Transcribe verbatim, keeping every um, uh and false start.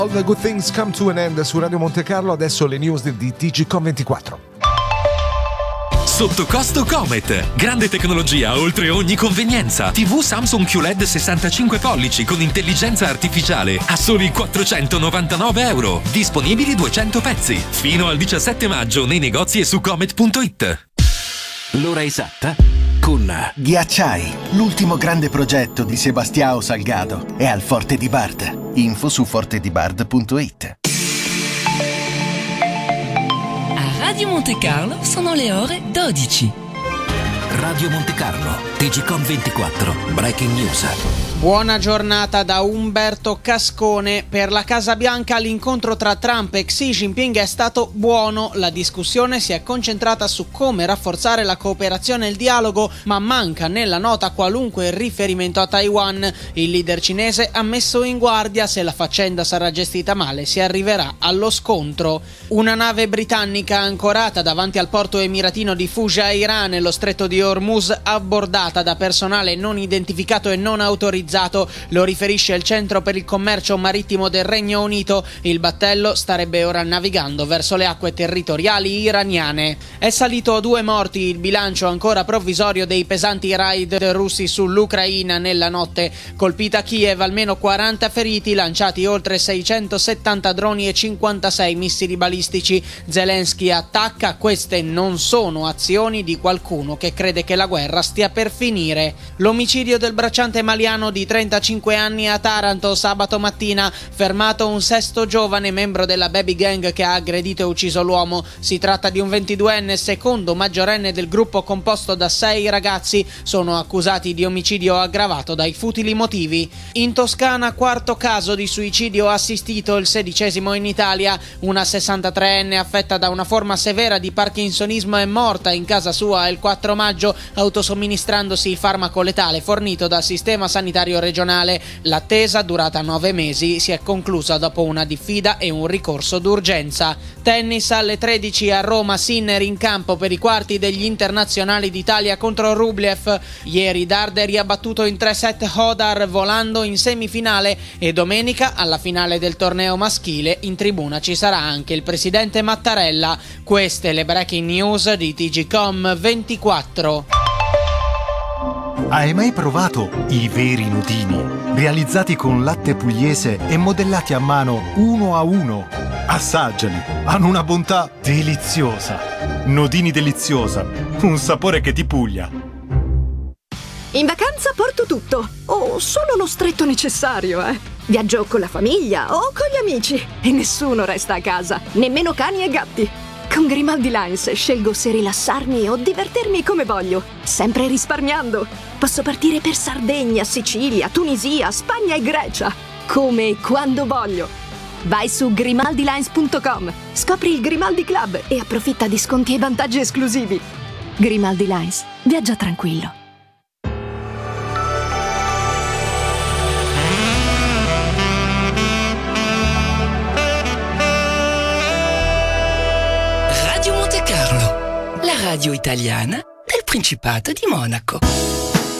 All the good things come to an end su Radio Monte Carlo, adesso le news di T G Com ventiquattro. Sotto costo Comet. Grande tecnologia oltre ogni convenienza. T V Samsung Q L E D sessantacinque pollici con intelligenza artificiale a soli quattrocentonovantanove euro. Disponibili duecento pezzi. Fino al diciassette maggio nei negozi e su comet punto it. L'ora esatta con Ghiacciai, l'ultimo grande progetto di Sebastião Salgado, è al Forte di Bard. Info su forte di bard punto it. A Radio Monte Carlo sono le ore dodici. Radio Monte Carlo, T G Com ventiquattro, Breaking News. Buona giornata da Umberto Cascone. Per la Casa Bianca l'incontro tra Trump e Xi Jinping è stato buono. La discussione si è concentrata su come rafforzare la cooperazione e il dialogo, ma manca nella nota qualunque riferimento a Taiwan. Il leader cinese ha messo in guardia: se la faccenda sarà gestita male si arriverà allo scontro. Una nave britannica ancorata davanti al porto emiratino di Fujairah nello stretto di Hormuz, abbordata da personale non identificato e non autorizzato. Lo riferisce il Centro per il Commercio Marittimo del Regno Unito. Il battello starebbe ora navigando verso le acque territoriali iraniane. È salito a due morti il bilancio ancora provvisorio dei pesanti raid russi sull'Ucraina nella notte. Colpita Kiev, almeno quaranta feriti, lanciati oltre seicentosettanta droni e cinquantasei missili balistici. Zelensky attacca: queste non sono azioni di qualcuno che crede che la guerra stia per finire. L'omicidio del bracciante maliano di trentacinque anni a Taranto sabato mattina. Fermato un sesto giovane membro della baby gang che ha aggredito e ucciso l'uomo. Si tratta di un ventiduenne, secondo maggiorenne del gruppo composto da sei ragazzi. Sono accusati di omicidio aggravato dai futili motivi. In Toscana, quarto caso di suicidio assistito, il sedicesimo in Italia. Una sessantatreenne affetta da una forma severa di parkinsonismo è morta in casa sua il quattro maggio, autosomministrandosi il farmaco letale fornito dal sistema sanitario regionale. L'attesa, durata nove mesi, si è conclusa dopo una diffida e un ricorso d'urgenza. Tennis alle tredici a Roma, Sinner in campo per i quarti degli internazionali d'Italia contro Rublev. Ieri Darderi ha battuto in tre set Hodar, volando in semifinale, e domenica alla finale del torneo maschile in tribuna ci sarà anche il presidente Mattarella. Queste le breaking news di T G Com ventiquattro. Hai mai provato i veri nudini? Realizzati con latte pugliese e modellati a mano uno a uno. Assaggiali, hanno una bontà deliziosa. Nodini deliziosa, un sapore che ti puglia. In vacanza porto tutto, o solo lo stretto necessario, eh. Viaggio con la famiglia o con gli amici e nessuno resta a casa, nemmeno cani e gatti. Con Grimaldi Lines scelgo se rilassarmi o divertirmi come voglio, sempre risparmiando. Posso partire per Sardegna, Sicilia, Tunisia, Spagna e Grecia, come e quando voglio. Vai su grimaldi lines punto com, scopri il Grimaldi Club e approfitta di sconti e vantaggi esclusivi. Grimaldi Lines, viaggia tranquillo. Radio Monte Carlo, la radio italiana del Principato di Monaco.